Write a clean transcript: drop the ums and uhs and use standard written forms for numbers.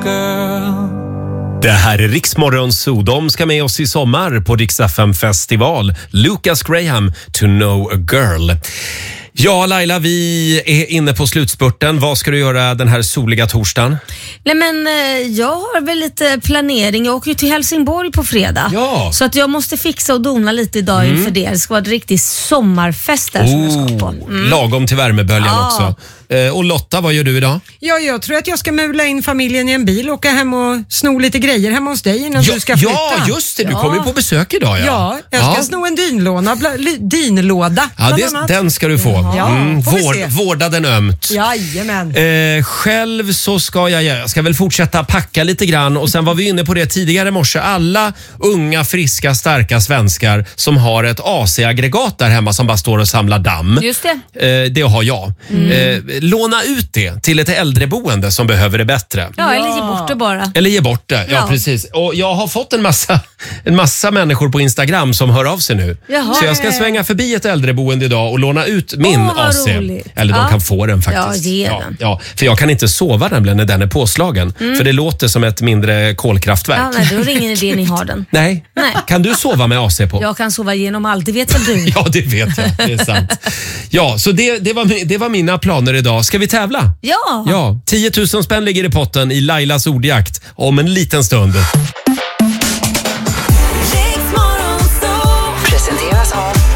Det här är Riksmorgon Zoo. De ska med oss i sommar på Rix FM festival. Lucas Graham, To Know a Girl. Ja, Laila, vi är inne på slutspurten. Vad ska du göra den här soliga torsdagen? Nej, men jag har väl lite planering. Jag åker ju till Helsingborg på fredag. Ja. Så att jag måste fixa och dona lite idag inför det. Det ska vara en riktig sommarfest där som jag ska på. Lagom till värmeböljan också. Och Lotta, vad gör du idag? Ja, jag tror att jag ska mula in familjen i en bil och åka hem och sno lite grejer hemma hos dig innan du ska flytta. Ja, just det. Du kommer ju på besök idag. Ja, jag ska sno en dynlåda. Ja, den ska du få. Vårda den ömt. Jajamän. Själv så ska jag ska väl fortsätta packa lite grann. Och sen var vi inne på det tidigare i morse. Alla unga, friska, starka svenskar som har ett AC-aggregat där hemma som bara står och samlar damm. Just det. Det har jag. Låna ut det till ett äldreboende som behöver det bättre. Ja, eller ge bort det bara. Eller ge bort det, ja precis. Och jag har fått en massa människor på Instagram som hör av sig nu. Jaha. Så jag ska svänga förbi ett äldreboende idag och låna ut min AC. roligt. Eller de kan få den faktiskt. Ja, ge den. Ja, för jag kan inte sova nämligen när den är påslagen. För det låter som ett mindre kolkraftverk. Ja, nej, då är det ingen idé ni har den. Nej. Kan du sova med AC på? Jag kan sova igenom allt, det vet väl du? Ja, det vet jag. Det är sant. Ja, så det var mina planer idag. Ska vi tävla? Ja. 10 000 spänn ligger i potten i Lailas ordjakt om en liten stund.